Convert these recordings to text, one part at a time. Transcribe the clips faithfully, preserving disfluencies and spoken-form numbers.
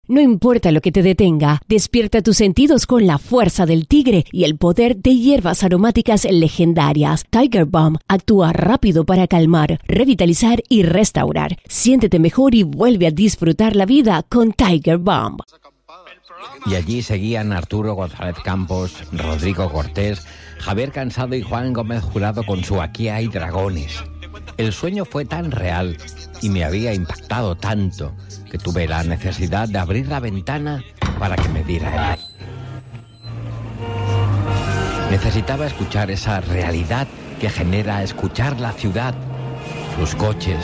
No importa lo que te detenga, despierta tus sentidos con la fuerza del tigre y el poder de hierbas aromáticas legendarias. Tiger Balm actúa rápido para calmar, revitalizar y restaurar. Siéntete mejor y vuelve a disfrutar la vida con Tiger Balm. Y allí seguían Arturo González Campos, Rodrigo Cortés, Javier Cansado y Juan Gómez Jurado con su Aquí hay dragones. El sueño fue tan real y me había impactado tanto que tuve la necesidad de abrir la ventana para que me diera el aire. Necesitaba escuchar esa realidad que genera escuchar la ciudad, sus coches.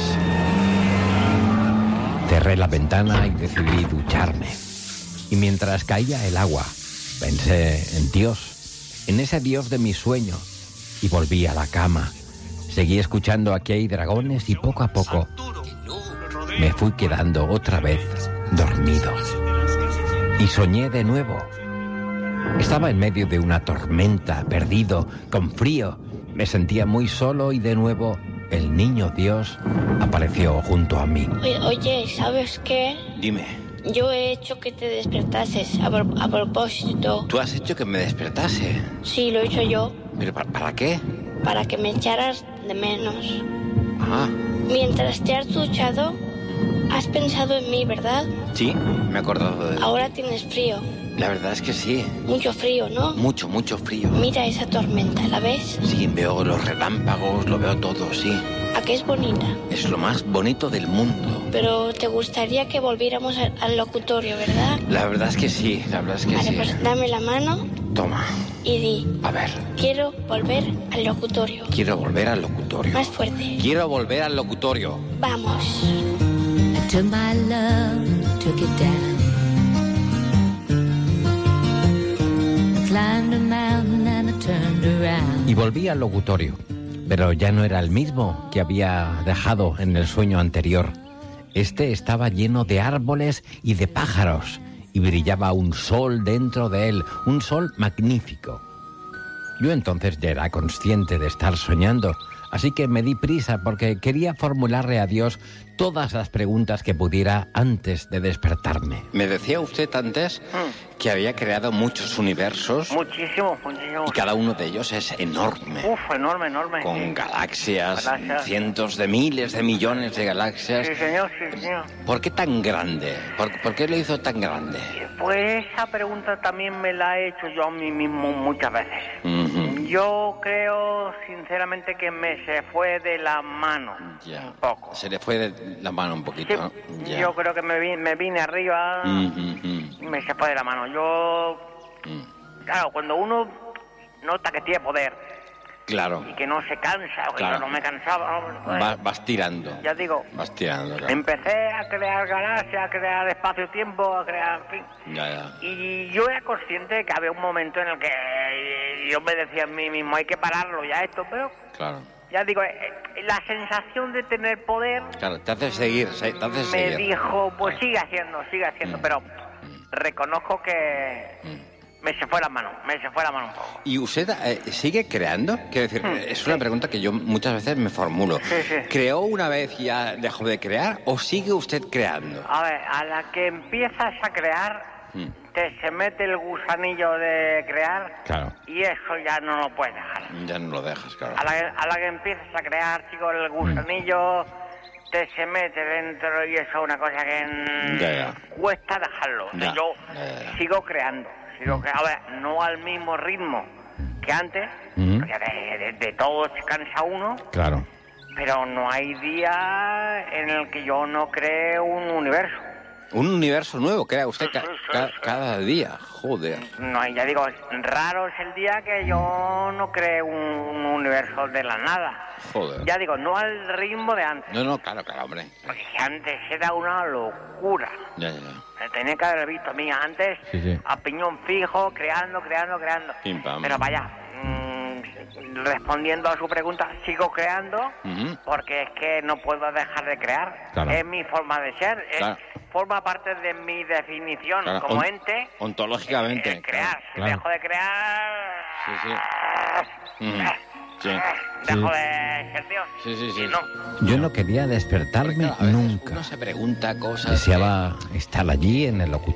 Cerré la ventana y decidí ducharme. Y mientras caía el agua, pensé en Dios, en ese Dios de mi sueño, y volví a la cama. Seguí escuchando Aquí hay dragones y poco a poco me fui quedando otra vez dormido. Y soñé de nuevo. Estaba en medio de una tormenta, perdido, con frío. Me sentía muy solo y de nuevo el niño Dios apareció junto a mí. Oye, oye, ¿sabes qué? Dime. Yo he hecho que te despertases a, pro- a propósito. ¿Tú has hecho que me despertase? Sí, lo he hecho yo. ¿Pero para, para qué? Para que me echaras de menos. Ah, Mientras te has duchado, has pensado en mí, ¿verdad? sí, me he acordado de... Ahora tienes frío. La verdad es que sí. Mucho frío, ¿no? Mucho, mucho frío. Mira esa tormenta, ¿la ves? Sí, veo los relámpagos, lo veo todo, sí. ¿A qué es bonita? Es lo más bonito del mundo. Pero te gustaría que volviéramos al, al locutorio, ¿verdad? La verdad es que sí, la verdad es que Vale, sí. pues dame la mano Toma, y di, a ver, quiero volver al locutorio. quiero volver al locutorio. Más fuerte. Quiero volver al locutorio. Vamos. I took my love, took it down. I climbed a mountain and I turned around. Y volví al locutorio, pero ya no era el mismo que había dejado en el sueño anterior. Este estaba lleno de árboles y de pájaros, y brillaba un sol dentro de él, un sol magnífico. Yo entonces ya era consciente de estar soñando, así que me di prisa porque quería formularle a Dios todas las preguntas que pudiera antes de despertarme. Me decía usted antes Mm. que había creado muchos universos Muchísimo, muchísimo. y cada uno de ellos es enorme. Uf, enorme, enorme. Con sí. galaxias, Galaxias. cientos de miles de millones de galaxias. Sí, señor, sí, señor. ¿Por qué tan grande? ¿Por, por qué lo hizo tan grande? Pues esa pregunta también me la he hecho yo a mí mismo muchas veces. Ujú. Yo creo, sinceramente, que me se fue de la mano Ya. un poco. Se le fue de la mano un Sí, poquito, ¿no? Ya. yo creo que me, vi- me vine arriba Ujú, ujú. y me se fue de la mano. Yo, Mm. claro, cuando uno nota que tiene poder Claro. y que no se cansa, o que Claro. yo no me cansaba, hombre, pues, Va- vas tirando. ya digo, Vas tirando, claro. empecé a crear galaxias, a crear espacio-tiempo, a crear... en fin. Ya, ya. Y yo era consciente de que había un momento en el que eh, yo me decía a mí mismo, hay que pararlo ya esto, pero Claro. ya digo, eh, eh, la sensación de tener poder Claro, te hace seguir, se- te hace me seguir. dijo, pues Claro. sigue haciendo, sigue haciendo, Mm. pero reconozco que Mm. me se fue la mano, me se fue la mano un poco. ¿Y usted eh, sigue creando? Quiero decir, Hmm, es una pregunta que yo muchas veces me formulo. Sí, sí. ¿Creó una vez y ya dejó de crear o sigue usted creando? A ver, a la que empiezas a crear, Mm. te se mete el gusanillo de crear Claro. y eso ya no lo puedes dejar. Ya no lo dejas, claro. A la, a la que empiezas a crear, chico, el gusanillo te se mete dentro y eso es una cosa que mm, Ya, ya. cuesta dejarlo. O sea, Ya, yo ya, ya, ya. sigo creando, sigo cre- a ver, no al mismo ritmo que antes, Ujú. porque de, de- de todo se cansa uno, Claro. pero no hay día en el que yo no cree un universo. Un universo nuevo crea usted ca- Sí, sí, ca- sí. cada día. Joder. No hay, ya digo, raro es el día que yo no cree un, un universo de la nada. Joder. Ya digo, no al ritmo de antes. No, no, claro, claro, hombre. Porque antes era una locura. Ya, ya, ya. Me tenía que haber visto a mí antes Sí, sí. a piñón fijo, creando, creando, creando. Pim, pam. Pero vaya, mm, respondiendo a su pregunta, sigo creando Ujú. porque es que no puedo dejar de crear. Claro. Es mi forma de ser, es- Claro. forma parte de mi definición Claro, como on- ente. ontológicamente, eh, crear. claro, Si claro. dejo de crear... Sí, sí. Ujú. Sí. Dejo Sí. de ser Dios. Sí, sí, sí. Y no. Yo no quería despertarme Claro, a veces nunca. uno se pregunta cosas. Deseaba estar allí en el locutorio.